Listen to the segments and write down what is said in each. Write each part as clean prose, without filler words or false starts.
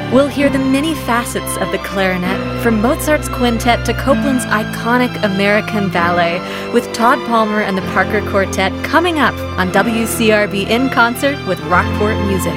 We'll hear the many facets of the clarinet, from Mozart's quintet to Copland's iconic American ballet, with Todd Palmer and the Parker Quartet coming up on WCRB in concert with Rockport Music.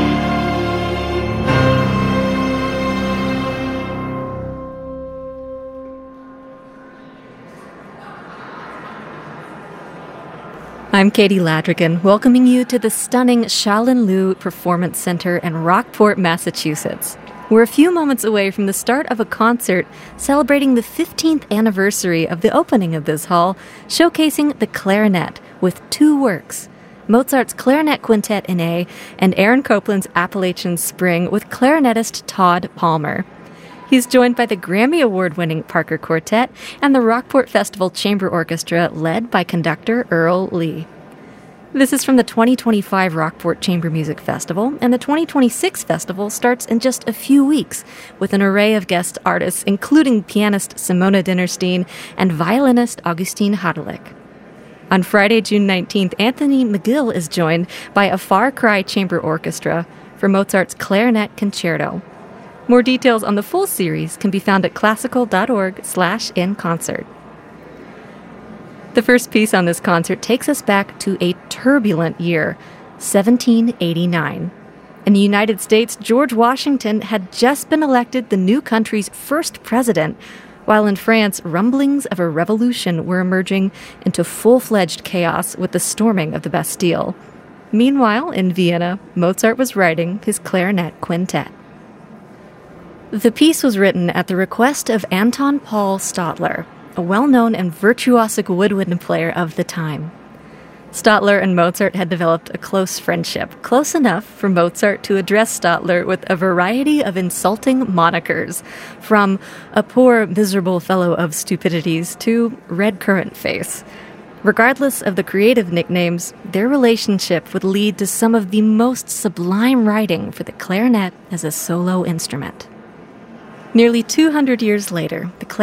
I'm Katie Ladrigan, welcoming you to the stunning Shaolin Liu Performance Center in Rockport, Massachusetts. We're a few moments away from the start of a concert celebrating the 15th anniversary of the opening of this hall, showcasing the clarinet with two works, Mozart's Clarinet Quintet in A and Aaron Copland's Appalachian Spring with clarinetist Todd Palmer. He's joined by the Grammy Award-winning Parker Quartet and the Rockport Festival Chamber Orchestra led by conductor Earl Lee. This is from the 2025 Rockport Chamber Music Festival, and the 2026 festival starts in just a few weeks with an array of guest artists, including pianist Simona Dinnerstein and violinist Augustine Hardelik. On Friday, June 19th, Anthony McGill is joined by a Far Cry Chamber Orchestra for Mozart's Clarinet Concerto. More details on the full series can be found at classical.org/inconcert. The first piece on this concert takes us back to a turbulent year, 1789. In the United States, George Washington had just been elected the new country's first president, while in France, rumblings of a revolution were emerging into full-fledged chaos with the storming of the Bastille. Meanwhile, in Vienna, Mozart was writing his Clarinet Quintet. The piece was written at the request of Anton Paul Stadler, a well-known and virtuosic woodwind player of the time. Stadler and Mozart had developed a close friendship, close enough for Mozart to address Stadler with a variety of insulting monikers, from a poor, miserable fellow of stupidities to Red Currant Face. Regardless of the creative nicknames, their relationship would lead to some of the most sublime writing for the clarinet as a solo instrument. Nearly 200 years later, the